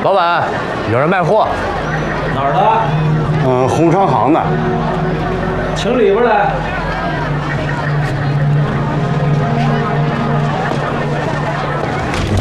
老板，有人卖货。 哪儿的？ 红商行的。 请里边来。